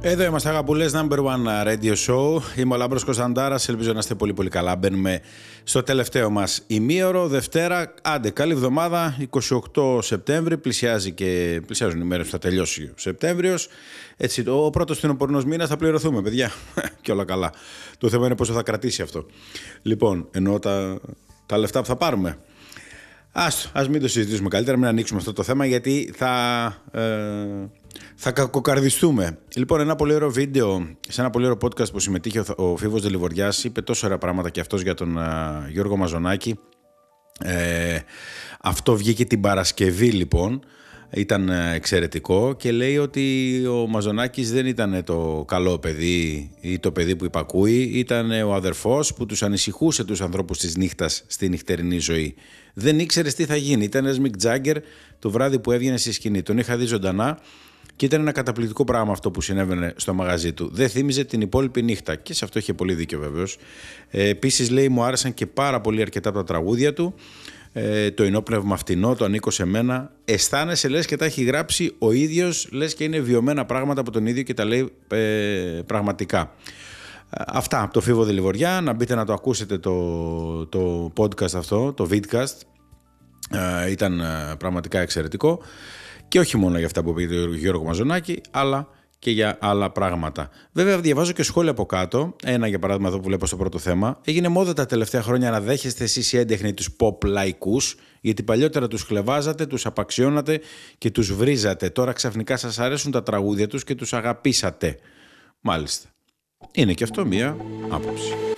Εδώ είμαστε, αγαπουλές, number one radio show. Είμαι ο Λάμπρος Κωνσταντάρας, ελπίζω να είστε πολύ καλά. Μπαίνουμε στο τελευταίο μας ημίωρο, Δευτέρα. Άντε, καλή εβδομάδα, 28 Σεπτέμβρη, πλησιάζουν οι μέρες που θα τελειώσει ο Σεπτέμβριος. Έτσι, ο πρώτος φθινοπορεινός μήνας θα πληρωθούμε, παιδιά, και όλα καλά. Το θέμα είναι πόσο θα κρατήσει αυτό. Λοιπόν, εννοώ τα λεφτά που θα πάρουμε. Ας μην το συζητήσουμε καλύτερα, μην ανοίξουμε αυτό το θέμα, γιατί θα κακοκαρδιστούμε. Λοιπόν, ένα πολύ ωραίο βίντεο, σε ένα πολύ ωραίο podcast που συμμετείχε ο Φίβος Δελιβοριάς, είπε τόσο ωραία πράγματα και αυτός για τον Γιώργο Μαζονάκη. Αυτό βγήκε την Παρασκευή, λοιπόν. Ήταν εξαιρετικό και λέει ότι ο Μαζονάκης δεν ήταν το καλό παιδί ή το παιδί που υπακούει, ήταν ο αδερφός που τους ανησυχούσε τους ανθρώπους της νύχτας στη νυχτερινή ζωή. Δεν ήξερες τι θα γίνει. Ήταν ένας Μικ Τζάγκερ το βράδυ που έβγαινε στη σκηνή. Τον είχα δει ζωντανά και ήταν ένα καταπληκτικό πράγμα αυτό που συνέβαινε στο μαγαζί του. Δεν θύμιζε την υπόλοιπη νύχτα και σε αυτό είχε πολύ δίκιο, βεβαίως. Επίσης, λέει, μου άρεσαν και πάρα πολύ αρκετά από τα τραγούδια του. Το ενόπνευμα φτηνό, το ανήκω σε μένα. Αισθάνεσαι, λες, και τα έχει γράψει ο ίδιος, λες και είναι βιωμένα πράγματα από τον ίδιο και τα λέει πραγματικά. Αυτά από το Φίβο Δελιβοριά. Να μπείτε να το ακούσετε το podcast αυτό, το vidcast. Ήταν πραγματικά εξαιρετικό. Και όχι μόνο για αυτά που είπε ο Γιώργο Μαζονάκη, αλλά και για άλλα πράγματα. Βέβαια, διαβάζω και σχόλια από κάτω. Ένα, για παράδειγμα, εδώ που βλέπω στο πρώτο θέμα. Έγινε μόδα τα τελευταία χρόνια να δέχεστε εσείς οι έντεχνοι τους pop λαϊκούς, γιατί παλιότερα τους χλεβάζατε, τους απαξιώνατε και τους βρίζατε. Τώρα ξαφνικά σας αρέσουν τα τραγούδια τους και τους αγαπήσατε. Μάλιστα. Είναι και αυτό μία άποψη.